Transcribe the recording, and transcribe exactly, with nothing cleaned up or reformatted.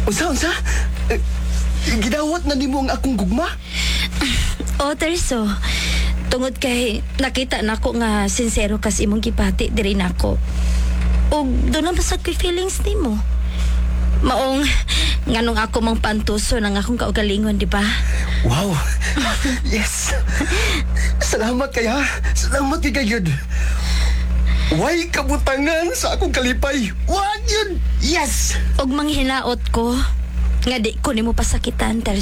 Unsa, unsa? Eh, gidawat na nimo ang akong gugma? O, Terso, tungod kay nakita nako nga sincero kas imong gipati diri nako. O doon na basag ko'y feelings nimo. Maong nganong ako mang pantuso ng akong kaugalingon, di ba? Wow! Yes! Salamat kaya! Salamat kay kayod! Way kabutangan sa akong kalipay! Wag yun! Yes! Og manghinaot ko nga di ko nimo pasakitan, Terso.